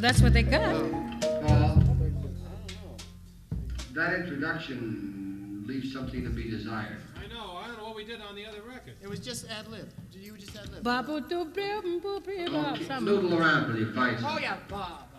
that's what they got. Paul, that introduction leaves something to be desired. I don't know what we did on the other record. It was just ad-lib. You just ad-lib. Babu do brim, boo brim, Oh, noodle around till you find Oh, something. yeah, Bob.